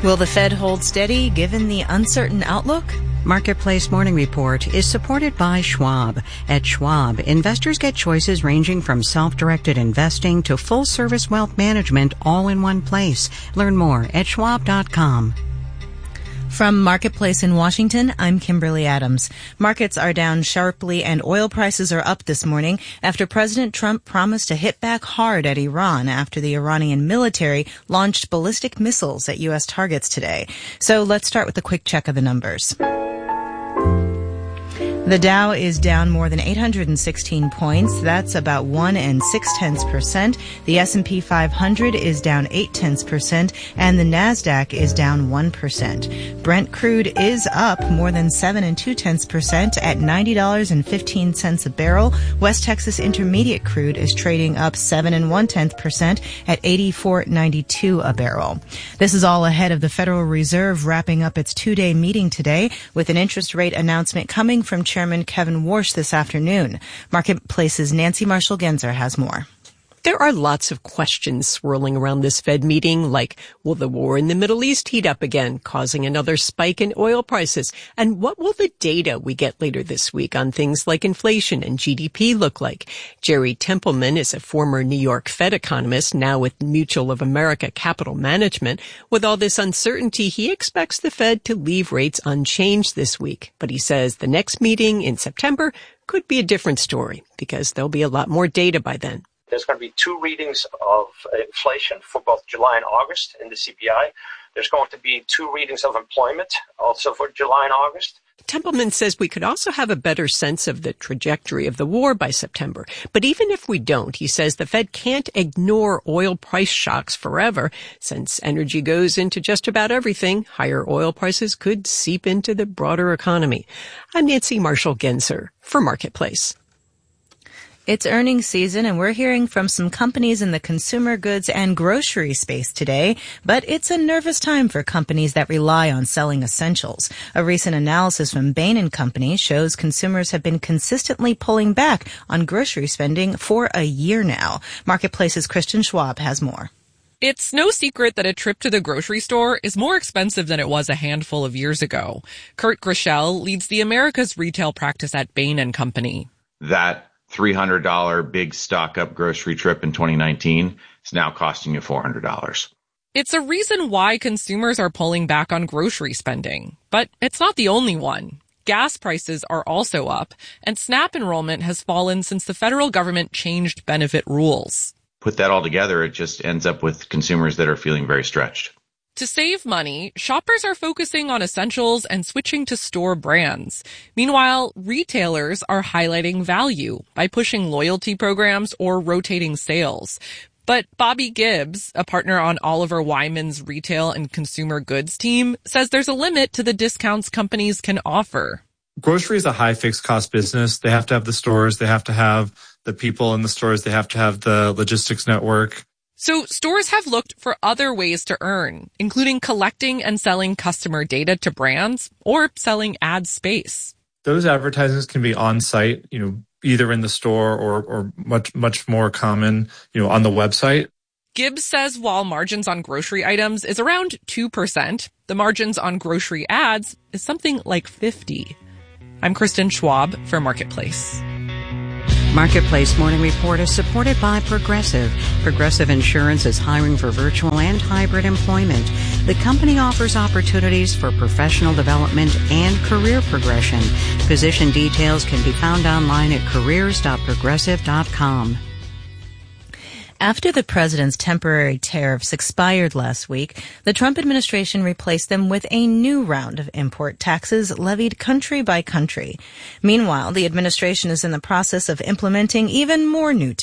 Will the Fed hold steady given the uncertain outlook? Marketplace Morning Report is supported by Schwab. At Schwab, investors get choices ranging from self-directed investing to full-service wealth management all in one place. Learn more at schwab.com. From Marketplace in Washington, I'm Kimberly Adams. Markets are down sharply and oil prices are up this morning after President Trump promised to hit back hard at Iran after the Iranian military launched ballistic missiles at U.S. targets today. So let's start with a quick check of the numbers. The Dow is down more than 816 points. That's about 1 0.6%. The S&P 500 is down 0.8%, and the Nasdaq is down 1%. Brent crude is up more than 7.2% at $90.15 a barrel. West Texas Intermediate crude is trading up 7.1% at $84.92 a barrel. This is all ahead of the Federal Reserve wrapping up its two-day meeting today with an interest rate announcement coming from Chairman Kevin Warsh this afternoon. Marketplace's Nancy Marshall-Genzer has more. There are lots of questions swirling around this Fed meeting, like, will the war in the Middle East heat up again, causing another spike in oil prices? And what will the data we get later this week on things like inflation and GDP look like? Jerry Templeman is a former New York Fed economist, now with Mutual of America Capital Management. With all this uncertainty, he expects the Fed to leave rates unchanged this week. But he says the next meeting in September could be a different story because there'll be a lot more data by then. There's going to be two readings of inflation for both July and August in the CPI. There's going to be two readings of employment also for July and August. Templeman says we could also have a better sense of the trajectory of the war by September. But even if we don't, he says the Fed can't ignore oil price shocks forever. Since energy goes into just about everything, higher oil prices could seep into the broader economy. I'm Nancy Marshall-Genzer for Marketplace. It's earnings season, and we're hearing from some companies in the consumer goods and grocery space today, but it's a nervous time for companies that rely on selling essentials. A recent analysis from Bain & Company shows consumers have been consistently pulling back on grocery spending for a year now. Marketplace's Kristen Schwab has more. It's no secret that a trip to the grocery store is more expensive than it was a handful of years ago. Kurt Grischel leads the Americas retail practice at Bain & Company. That $300 big stock-up grocery trip in 2019 is now costing you $400. It's a reason why consumers are pulling back on grocery spending. But it's not the only one. Gas prices are also up, and SNAP enrollment has fallen since the federal government changed benefit rules. Put that all together, it just ends up with consumers that are feeling very stretched. To save money, shoppers are focusing on essentials and switching to store brands. Meanwhile, retailers are highlighting value by pushing loyalty programs or rotating sales. But Bobby Gibbs, a partner on Oliver Wyman's retail and consumer goods team, says there's a limit to the discounts companies can offer. Grocery is a high fixed cost business. They have to have the stores. They have to have the people in the stores. They have to have the logistics network. So stores have looked for other ways to earn, including collecting and selling customer data to brands or selling ad space. Those advertisements can be on site, either in the store or much more common, on the website. Gibbs says while margins on grocery items is around 2%, the margins on grocery ads is something like 50%. I'm Kristen Schwab for Marketplace. Marketplace Morning Report is supported by Progressive. Progressive Insurance is hiring for virtual and hybrid employment. The company offers opportunities for professional development and career progression. Position details can be found online at careers.progressive.com. After the president's temporary tariffs expired last week, the Trump administration replaced them with a new round of import taxes levied country by country. Meanwhile, the administration is in the process of implementing even more new